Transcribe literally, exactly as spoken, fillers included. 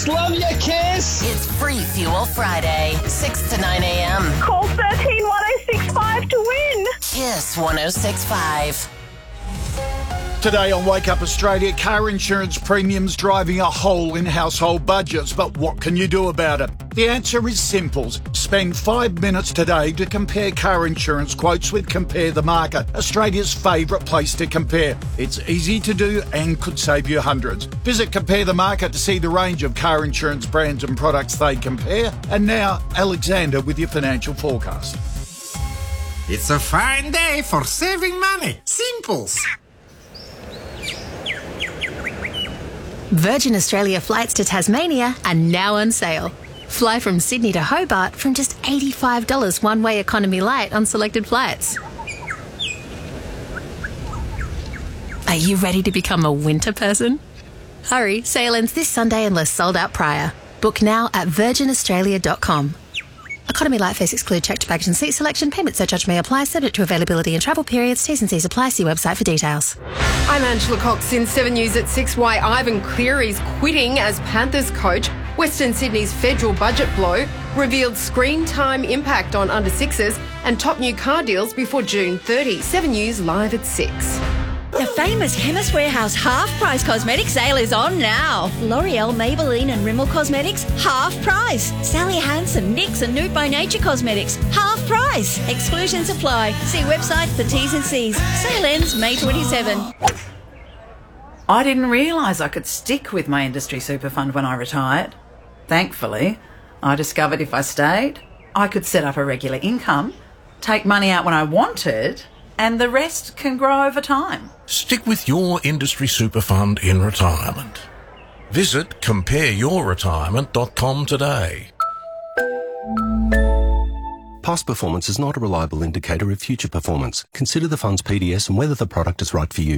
Kiss. Love you, Kiss. It's Free Fuel Friday, six to nine a.m. Call thirteen one oh six five to win. Kiss one oh six five. Today on Wake Up Australia, car insurance premiums driving a hole in household budgets. But what can you do about it? The answer is simple. Spend five minutes today to compare car insurance quotes with Compare the Market, Australia's favourite place to compare. It's easy to do and could save you hundreds. Visit Compare the Market to see the range of car insurance brands and products they compare. And now, Alexander with your financial forecast. It's a fine day for saving money. Simples. Virgin Australia flights to Tasmania are now on sale. Fly from Sydney to Hobart from just eighty-five dollars one-way economy light on selected flights. Are you ready to become a winter person? Hurry, sale ends this Sunday unless sold out prior. Book now at virgin australia dot com. Economy light fares exclude checked baggage and seat selection. Payment surcharge may apply, subject to availability and travel periods. T's and C's apply. See website for details. I'm Angela Cox in seven News at six. Why Ivan Cleary's quitting as Panthers coach. Western Sydney's federal budget blow revealed screen time impact on under sixes and top new car deals before June thirtieth. seven News live at six. The famous Chemist Warehouse half-price cosmetic sale is on now. L'Oreal, Maybelline and Rimmel Cosmetics, half price. Sally Hansen, NYX and Nude by Nature Cosmetics, half price. Exclusions apply. See website for T's and C's. Sale ends May twenty-seventh. I didn't realise I could stick with my industry super fund when I retired. Thankfully, I discovered if I stayed, I could set up a regular income, take money out when I wanted, and the rest can grow over time. Stick with your industry super fund in retirement. Visit compare your retirement dot com today. Past performance is not a reliable indicator of future performance. Consider the fund's P D S and whether the product is right for you.